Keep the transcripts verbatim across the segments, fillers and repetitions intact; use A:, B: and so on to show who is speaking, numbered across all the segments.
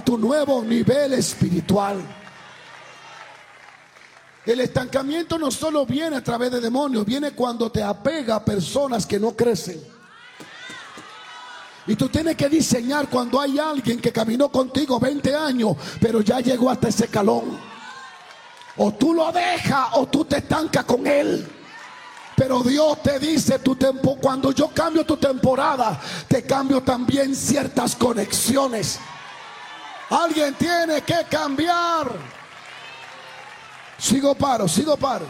A: tu nuevo nivel espiritual. El estancamiento no solo viene a través de demonios, viene cuando te apega a personas que no crecen. Y tú tienes que diseñar cuando hay alguien que caminó contigo veinte años, pero ya llegó hasta ese escalón. O tú lo dejas o tú te estancas con él. Pero Dios te dice, tu tempo, cuando yo cambio tu temporada, te cambio también ciertas conexiones. Alguien tiene que cambiar. Sigo paro, sigo paro.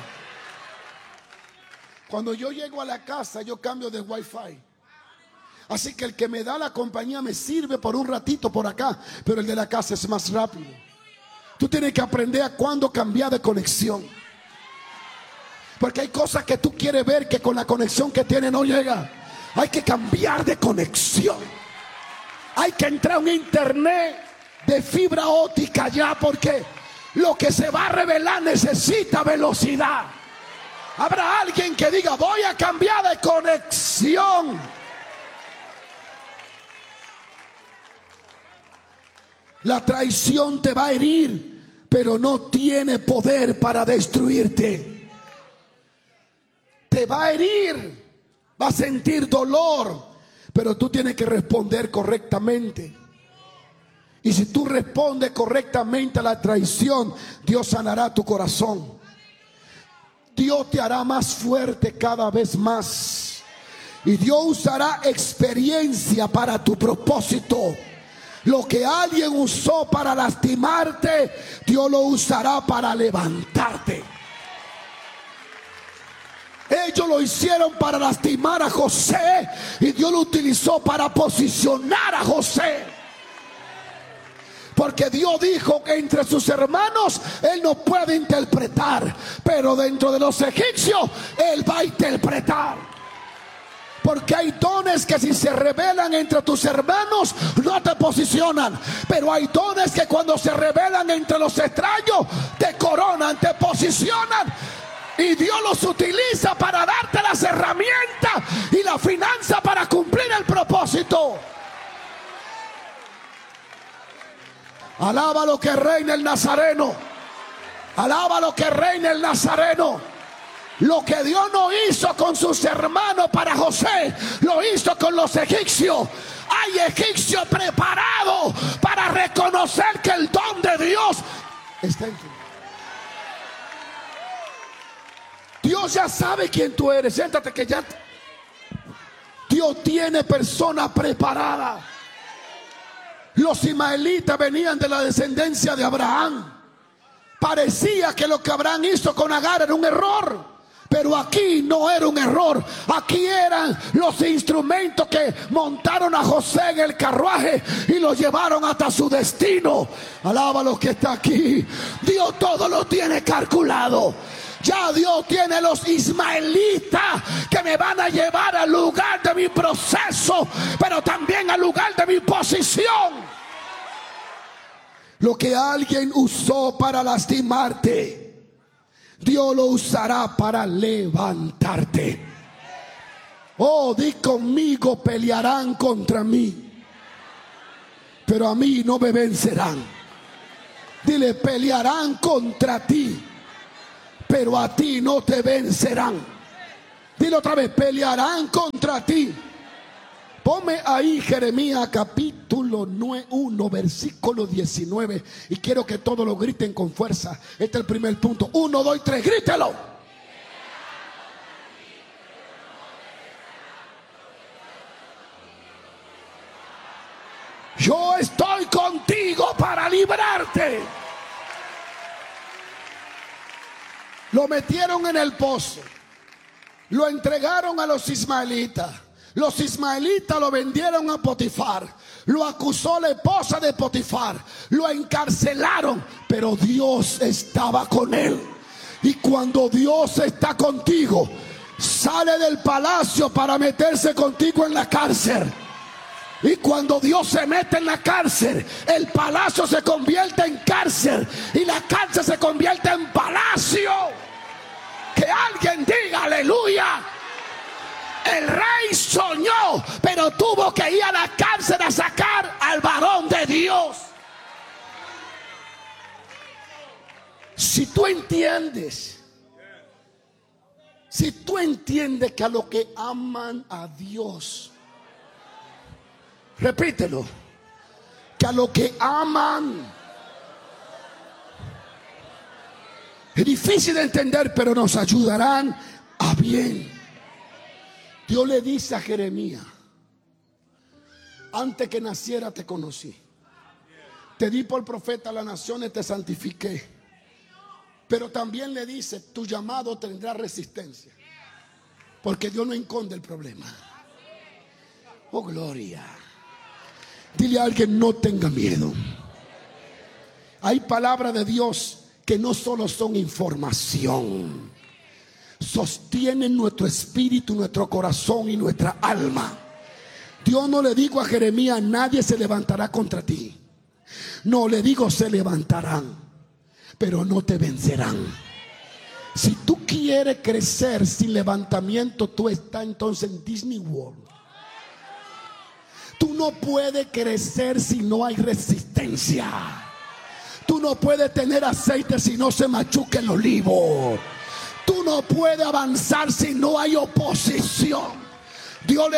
A: Cuando yo llego a la casa, yo cambio de wifi. Así que el que me da la compañía me sirve por un ratito por acá, pero el de la casa es más rápido. Tú tienes que aprender a cuándo cambiar de conexión. Porque hay cosas que tú quieres ver que con la conexión que tienes no llega. Hay que cambiar de conexión. Hay que entrar a un internet de fibra óptica ya, porque lo que se va a revelar necesita velocidad. Habrá alguien que diga, voy a cambiar de conexión. La traición te va a herir, pero no tiene poder para destruirte. Te va a herir, va a sentir dolor, pero tú tienes que responder correctamente. Y si tú respondes correctamente a la traición, Dios sanará tu corazón. Dios te hará más fuerte cada vez más. Y Dios usará experiencia para tu propósito. Lo que alguien usó para lastimarte, Dios lo usará para levantarte. Ellos lo hicieron para lastimar a José y Dios lo utilizó para posicionar a José. Porque Dios dijo que entre sus hermanos Él no puede interpretar, pero dentro de los egipcios Él va a interpretar. Porque hay dones que si se revelan entre tus hermanos no te posicionan, pero hay dones que cuando se revelan entre los extraños te coronan, te posicionan. Y Dios los utiliza para darte las herramientas y la finanza para cumplir el propósito. Alaba lo que reina el Nazareno. Alaba lo que reina el Nazareno. Lo que Dios no hizo con sus hermanos para José, lo hizo con los egipcios. Hay egipcios preparados para reconocer que el don de Dios está en ti. Dios ya sabe quién tú eres. Siéntate que ya Dios tiene personas preparadas. Los ismaelitas venían de la descendencia de Abraham. Parecía que lo que Abraham hizo con Agar era un error, pero aquí no era un error. Aquí eran los instrumentos que montaron a José en el carruaje y lo llevaron hasta su destino. Alaba lo que está aquí. Dios todo lo tiene calculado. Ya Dios tiene los ismaelitas que me van a llevar al lugar de mi proceso, pero también al lugar de mi posición. Lo que alguien usó para lastimarte, Dios lo usará para levantarte. Oh, di conmigo, pelearán contra mí, pero a mí no me vencerán. Dile, pelearán contra ti, pero a ti no te vencerán. Dile otra vez, pelearán contra ti. Ponme ahí Jeremías capítulo uno, versículo diecinueve. Y quiero que todos lo griten con fuerza. Este es el primer punto. Uno, dos, tres, grítelo. Yo estoy contigo para librarte. Lo metieron en el pozo. Lo entregaron a los ismaelitas. Los ismaelitas lo vendieron a Potifar. Lo acusó la esposa de Potifar. Lo encarcelaron. Pero Dios estaba con él. Y cuando Dios está contigo, sale del palacio para meterse contigo en la cárcel. Y cuando Dios se mete en la cárcel, el palacio se convierte en cárcel y la cárcel se convierte en palacio. Que alguien diga aleluya. El rey soñó, pero tuvo que ir a la cárcel a sacar al varón de Dios. Si tú entiendes, si tú entiendes que a los que aman a Dios, repítelo, que a los que aman, es difícil de entender, pero nos ayudarán a bien. Dios le dice a Jeremías: antes que naciera te conocí, te di por profeta a las naciones, te santifiqué. Pero también le dice: tu llamado tendrá resistencia, porque Dios no esconde el problema. Oh, gloria. Dile a alguien: no tenga miedo. Hay palabras de Dios que no solo son información, sostienen nuestro espíritu, nuestro corazón y nuestra alma. Dios no le dijo a Jeremías: nadie se levantará contra ti. No, le digo: se levantarán, pero no te vencerán. Si tú quieres crecer sin levantamiento, tú estás entonces en Disney World. Tú no puedes crecer si no hay resistencia. Tú no puedes tener aceite si no se machuca el olivo. Tú no puedes avanzar si no hay oposición. Dios le